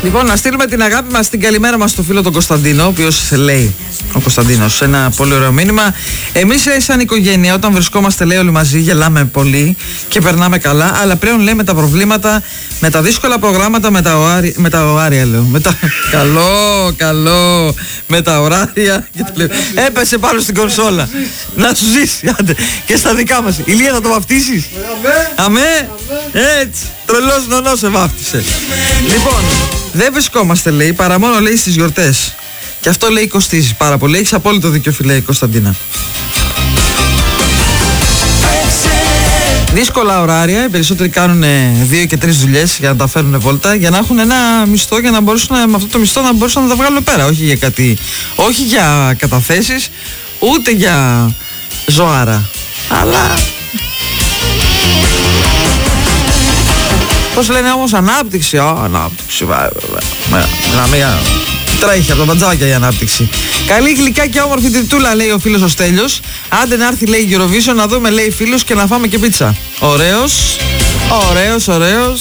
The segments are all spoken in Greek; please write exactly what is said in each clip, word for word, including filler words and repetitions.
Λοιπόν, να στείλουμε την αγάπη μας, την καλημέρα μας στο φίλο τον Κωνσταντίνο, ο οποίος λέει, ο Κωνσταντίνος, ένα πολύ ωραίο μήνυμα. Εμείς σαν οικογένεια, όταν βρισκόμαστε, λέει, όλοι μαζί, γελάμε πολύ και περνάμε καλά. Αλλά πλέον, λέει, με τα προβλήματα, με τα δύσκολα προγράμματα, με τα, οάρι, με τα ωράρια, λέω. Με τα... καλό, καλό. Με τα ωράρια. Έπεσε πάνω στην κονσόλα. Να σου ζήσει, άντε. Και στα δικά μας. Ηλία, θα το βαφτίσεις? Αμέ. Αμέ. Έτσι. Τρελός νονός σε βάφτισε. Λοιπόν, δεν βρισκόμαστε, λέει, παρά μόνο, λέει, στις γιορτές. Και αυτό, λέει, κοστίζει πάρα πολύ. Έχεις απόλυτο δίκιο, φίλε Κωνσταντίνα. Δύσκολα ωράρια. Οι περισσότεροι κάνουν δύο και τρεις δουλειές για να τα φέρουν βόλτα, για να έχουν ένα μισθό, για να μπορούσαν με αυτό το μισθό να μπορούσαν να τα βγάλουν πέρα. Όχι για κάτι, όχι για καταθέσεις, ούτε για ζωάρα. Αλλά πώς λένε όμως, ανάπτυξη. Α, ανάπτυξη, βέβαια. Να μην τρέχει από τα μπατζάκια η ανάπτυξη. Καλή, γλυκά και όμορφη τριτούλα, λέει ο φίλος ο Στέλιος. Άντε να έρθει, λέει, η Eurovision, να δούμε, λέει, φίλους και να φάμε και πίτσα. Ωραίος, ωραίος, ωραίος.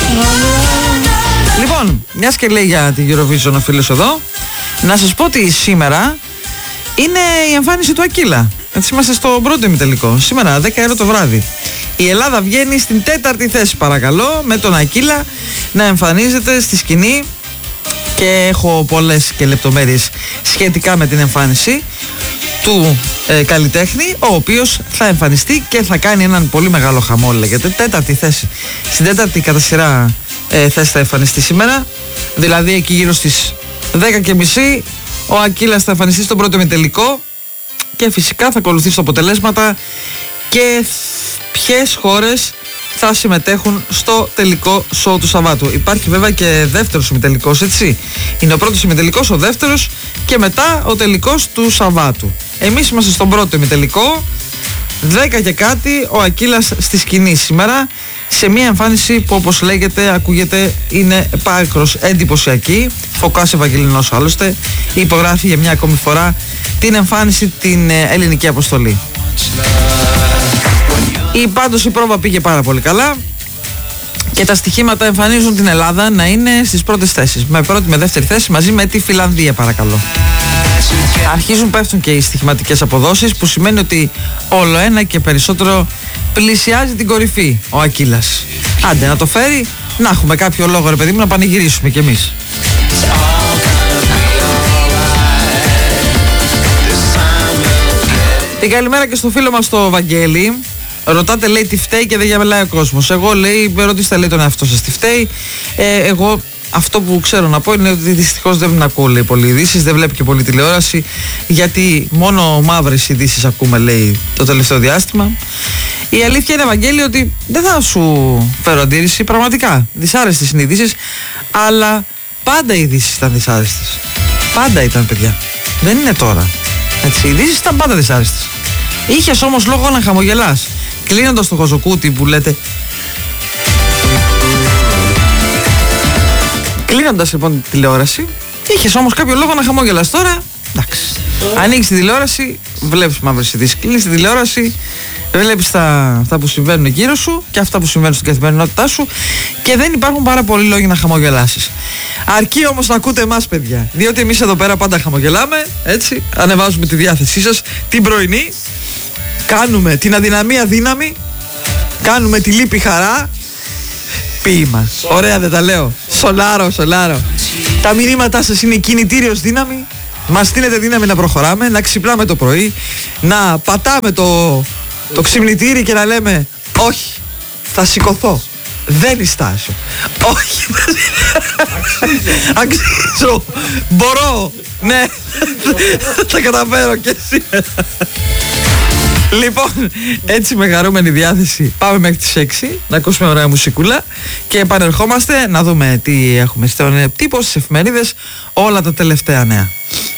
Λοιπόν, μιας και λέει για τη Eurovision ο φίλος εδώ, να σας πω ότι σήμερα είναι η εμφάνιση του Ακύλα. Έτσι, είμαστε στο πρώτο ημιτελικό. Σήμερα, δέκα η ώρα το βράδυ. Η Ελλάδα βγαίνει στην τέταρτη θέση, παρακαλώ, με τον Ακύλα να εμφανίζεται στη σκηνή. Και έχω πολλές και λεπτομέρειες σχετικά με την εμφάνιση του ε, καλλιτέχνη, ο οποίος θα εμφανιστεί και θα κάνει έναν πολύ μεγάλο χαμό, λέγεται. Τέταρτη θέση. Στην τέταρτη κατά σειρά ε, θέση θα εμφανιστεί σήμερα. Δηλαδή εκεί γύρω στις δέκα και μισή ο Ακύλας θα εμφανιστεί στον πρώτο ημιτελικό. Και φυσικά θα ακολουθήσει τα αποτελέσματα και ποιες χώρες θα συμμετέχουν στο τελικό σοου του Σαββάτου. Υπάρχει βέβαια και δεύτερος ημιτελικός, έτσι. Είναι ο πρώτος ημιτελικός, ο δεύτερος και μετά ο τελικός του Σαββάτου. Εμείς είμαστε στον πρώτο ημιτελικό. δέκα και κάτι ο Ακύλας στη σκηνή σήμερα, σε μια εμφάνιση που, όπως λέγεται, ακούγεται, είναι πάκρος εντυπωσιακή. Φωκάς Ευαγγελινός, άλλωστε, υπογράφει για μια ακόμη φορά την εμφάνιση την ελληνική αποστολή. Η, πάντως η πρόβα πήγε πάρα πολύ καλά και τα στοιχήματα εμφανίζουν την Ελλάδα να είναι στις πρώτες θέσεις. Με πρώτη με δεύτερη θέση μαζί με τη Φιλανδία, παρακαλώ. Αρχίζουν, πέφτουν και οι στοιχηματικές αποδόσεις, που σημαίνει ότι όλο ένα και περισσότερο πλησιάζει την κορυφή ο Ακύλας. Άντε να το φέρει, να έχουμε κάποιο λόγο, ρε παιδί μου, να πανηγυρίσουμε κι εμείς. Την καλημέρα και στο φίλο μας το Βαγγέλη. Ρωτάτε, λέει, τι φταίει και δεν γελάει ο κόσμος. Εγώ, λέει, ρωτήστε, λέει, τον εαυτό σας τι φταίει. Ε, εγώ αυτό που ξέρω να πω είναι ότι δυστυχώς δεν ακούω, λέει, πολύ ειδήσεις, δεν βλέπει και πολύ τηλεόραση, γιατί μόνο μαύρες ειδήσεις ακούμε, λέει, το τελευταίο διάστημα. Η αλήθεια είναι, Βαγγέλη, ότι δεν θα σου φέρω αντίρρηση, πραγματικά. Δυσάρεστες είναι ειδήσεις, αλλά πάντα οι ειδήσεις ήταν δυσάρεστες. Πάντα ήταν, παιδιά. Δεν είναι τώρα. Έτσι, οι ειδήσεις ήταν πάντα δυσάρεστες. Είχες όμως λόγο να χαμογελάς. Κλείνοντας το χοζοκούτι που λέτε. Κλείνοντας λοιπόν τη τηλεόραση, είχες όμως κάποιο λόγο να χαμόγελας. Τώρα, εντάξει. Ανοίγεις τη τηλεόραση, βλέπεις μαύρες ειδήσεις. Κλείνεις τη τηλεόραση, βλέπεις τα, αυτά που συμβαίνουν γύρω σου και αυτά που συμβαίνουν στην καθημερινότητά σου και δεν υπάρχουν πάρα πολλοί λόγοι να χαμογελάσεις. Αρκεί όμως να ακούτε εμάς, παιδιά. Διότι εμείς εδώ πέρα πάντα χαμογελάμε, έτσι. Ανεβάζουμε τη διάθεσή σας, την πρωινή. Κάνουμε την αδυναμία δύναμη. Κάνουμε τη λύπη χαρά. Ποίημα. Ωραία, δεν τα λέω. Σολάρο, σολάρο. Τα μηνύματά σας είναι κινητήριος δύναμη. Μας στείλετε δύναμη να προχωράμε, να ξυπνάμε το πρωί, να πατάμε το, το ξυπνητήρι και να λέμε όχι, θα σηκωθώ. Δεν ιστάζω. Όχι. Αξίζω. Μπορώ. Ναι. Θα καταφέρω και σήμερα. Λοιπόν, έτσι με χαρούμενη διάθεση πάμε μέχρι τις έξι να ακούσουμε ωραία μουσικούλα και επανερχόμαστε να δούμε τι έχουμε στον τύπο, στις εφημερίδες, όλα τα τελευταία νέα.